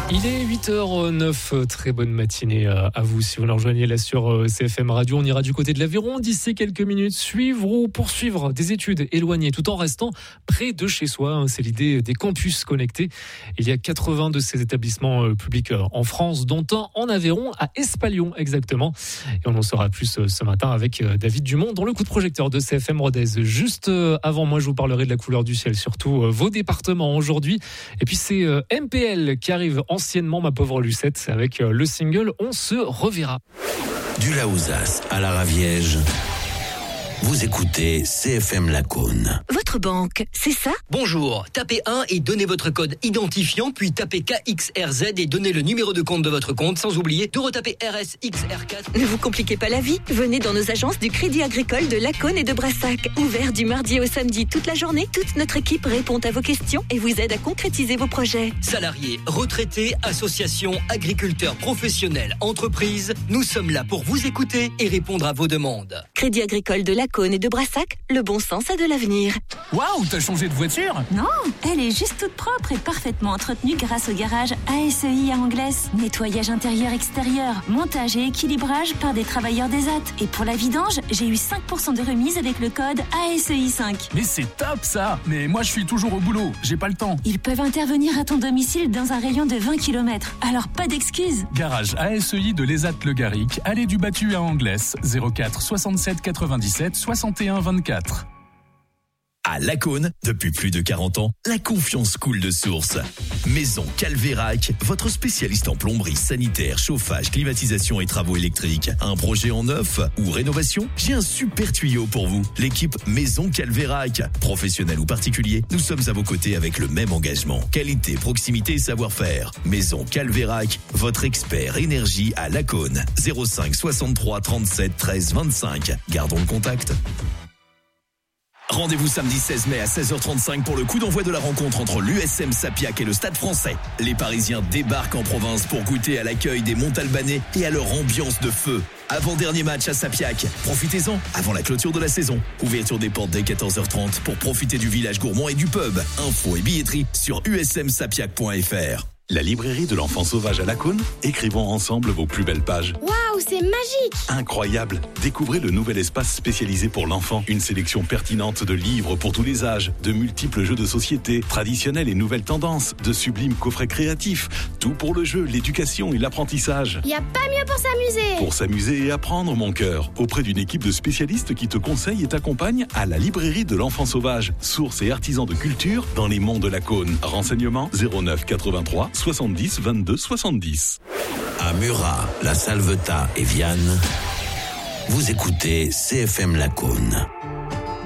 Il est 8h09, très bonne matinée à vous si vous nous rejoignez là sur CFM Radio. On ira du côté de l'Aveyron d'ici quelques minutes, suivre ou poursuivre des études éloignées tout en restant près de chez soi. C'est l'idée des campus connectés. Il y a 80 de ces établissements publics en France, dont un en Aveyron, à Espalion exactement. Et on en saura plus ce matin avec David Dumont dans le coup de projecteur de CFM Rodez. Juste avant, moi je vous parlerai de la couleur du ciel, surtout vos départements aujourd'hui. Et puis c'est MPL qui arrive anciennement Ma Pauvre Lucette avec le single On se reverra. Du Laouzas à la Raviège, vous écoutez CFM Lacaune. Votre banque, c'est ça ? Bonjour, tapez 1 et donnez votre code identifiant, puis tapez KXRZ et donnez le numéro de compte de votre compte, sans oublier de retaper RSXR4. Ne vous compliquez pas la vie, venez dans nos agences du Crédit Agricole de Lacaune et de Brassac. Ouvert du mardi au samedi toute la journée, toute notre équipe répond à vos questions et vous aide à concrétiser vos projets. Salariés, retraités, associations, agriculteurs, professionnels, entreprises, nous sommes là pour vous écouter et répondre à vos demandes. Crédit Agricole de Lacaune et de Brassac, le bon sens a de l'avenir. Waouh, t'as changé de voiture ? Non, elle est juste toute propre et parfaitement entretenue grâce au garage ASEI à Anglaise. Nettoyage intérieur-extérieur, montage et équilibrage par des travailleurs d'ESAT. Et pour la vidange, j'ai eu 5% de remise avec le code ASEI5. Mais c'est top ça ! Mais moi je suis toujours au boulot, j'ai pas le temps. Ils peuvent intervenir à ton domicile dans un rayon de 20 km, alors pas d'excuses. Garage ASEI de l'ESAT Le Garric, allée du Battu à Anglaise, 04 67 97 61 24. À Lacaune, depuis plus de 40 ans, la confiance coule de source. Maison Calvérac, votre spécialiste en plomberie, sanitaire, chauffage, climatisation et travaux électriques. Un projet en neuf ou rénovation ? J'ai un super tuyau pour vous. L'équipe Maison Calvérac. Professionnel ou particulier, nous sommes à vos côtés avec le même engagement. Qualité, proximité et savoir-faire. Maison Calvérac, votre expert énergie à Lacaune. 05 63 37 13 25. Gardons le contact. Rendez-vous samedi 16 mai à 16h35 pour le coup d'envoi de la rencontre entre l'USM Sapiac et le Stade Français. Les Parisiens débarquent en province pour goûter à l'accueil des Montalbanais et à leur ambiance de feu. Avant-dernier match à Sapiac. Profitez-en avant la clôture de la saison. Ouverture des portes dès 14h30 pour profiter du village gourmand et du pub. Infos et billetterie sur usmsapiac.fr. La librairie de l'enfant sauvage à Lacaune, écrivons ensemble vos plus belles pages. Waouh, c'est magique! Incroyable! Découvrez le nouvel espace spécialisé pour l'enfant. Une sélection pertinente de livres pour tous les âges, de multiples jeux de société, traditionnels et nouvelles tendances, de sublimes coffrets créatifs. Tout pour le jeu, l'éducation et l'apprentissage. Y a pas mieux pour s'amuser! Pour s'amuser et apprendre, mon cœur. Auprès d'une équipe de spécialistes qui te conseille et t'accompagne à la librairie de l'enfant sauvage. Source et artisan de culture dans les monts de Lacaune. Renseignements 09 83 70 22 70. À Murat, La Salvetat et Vianne, vous écoutez CFM Lacaune.